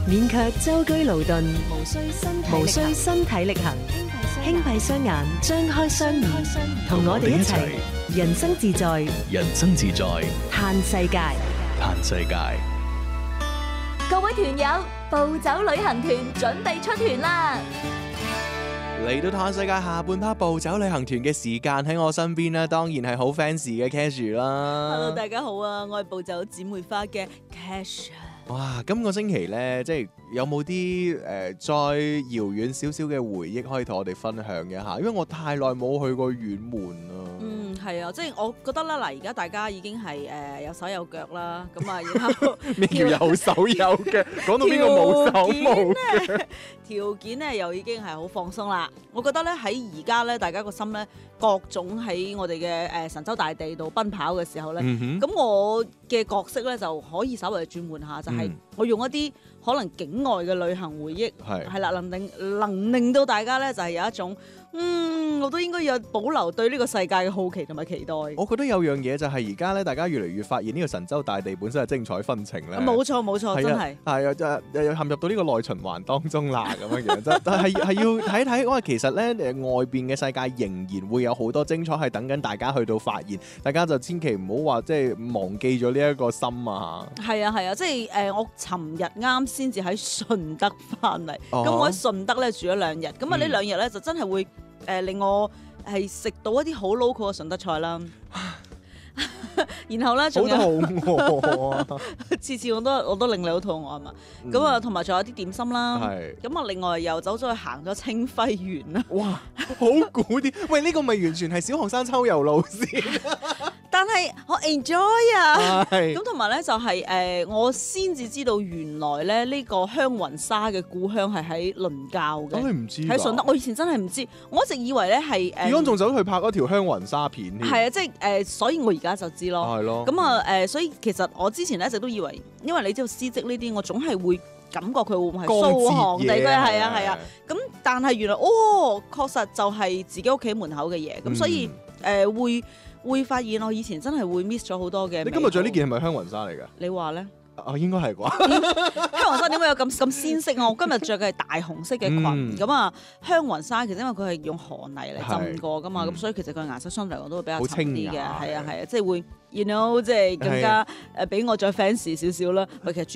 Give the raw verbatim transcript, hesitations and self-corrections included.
免卻舟車勞頓， 無需身體無力行需身體力行，輕閉雙眼，張開雙眼，同我哋一齊人生自在， 人生自在， 嘆世界。 嘆世界。 各位團友，暴走旅行團準備出團啦！ 嚟到嘆世界下半 part 暴走旅行團嘅時間，喺我身邊咧，當然係好 fancy 嘅 Cash 啦。 Hello， 大家好啊，我係暴走姊妹花嘅 Cash。 哇，今個星期咧，即係有冇啲誒再遙遠少少嘅回憶可以同我哋分享一下？因為我太耐冇去過遠門啦。 嗯，係啊，即係我覺得啦，嗱，而家大家已經係誒、呃、有手有腳啦，咁啊，然後咩叫有手有腳？講到邊個冇手冇腳？ 條件咧又已經係好放鬆啦。我覺得咧喺而家咧，大家個心咧各種喺我哋嘅誒神州大地度奔跑嘅時候咧，咁、 嗯、 我嘅角色咧就可以稍微轉換下，就係、是、我用一啲可能境外嘅旅行回憶，係係啦，能令能令到大家咧就係有一種嗯，我都應該要保留對呢個世界嘅好奇同埋期待。 我覺得有樣嘢就係而家咧，大家越嚟越發現呢個神州大地本身係精彩紛呈咧。 冇錯冇錯，真係係啊，就又陷入到呢個內循環當中啦咁樣樣。但係係要睇睇，因為其實咧誒外邊嘅世界仍然會有好多精彩係等緊大家去到發現，大家就千祈唔好話即係忘記咗呢一個心啊。 係啊係啊，即係誒、呃、我尋日啱先至喺順德翻嚟，咁、哦、我喺順德咧住咗兩日，咁啊呢兩日咧就真係會誒、呃、令我係食到一啲好 local 嘅順德菜啦。然後咧，仲有好肚餓啊！次次我都我都令你好肚餓啊嘛。咁啊、嗯，同埋仲有啲點心啦。係。咁啊，另外又走咗去行咗清暉園啦。哇！ 好古典。喂，呢、呢個咪完全係小學生秋遊路線。 但係我 enjoy 啊。咁同埋咧就係、是、誒、呃，我先至知道原來咧呢、呢個香雲紗嘅故鄉係喺倫教嘅。 咁你唔知？ 喺順德，我以前真係唔知，我一直以為咧係誒。 如果仲走去拍嗰條香雲紗片添。 係啊，即係誒、呃，所以我而家就知咯。係咯。咁啊誒，所以其實我之前咧一直都以為，因為你知道絲織呢啲，我總係會感覺佢會唔會係蘇杭地區，係啊係啊。咁但係原來哦，確實就係自己屋企門口嘅嘢，咁、嗯、所以誒、呃、會會發現我以前真係會 miss 咗好多嘅。 你今日着呢件係咪香雲紗嚟㗎？ 你話咧？ 啊，應該係啩？ 香雲紗點解有咁咁鮮色啊？我今日着嘅係大紅色嘅裙，咁、嗯、啊香雲紗其實因為佢係用河泥嚟浸過噶嘛，咁、嗯、所以其實佢顏色相對嚟講都會比較沉啲嘅，係啊係啊，即係會 you know 即係更加誒比我再 fancy 少少啦。喂，其實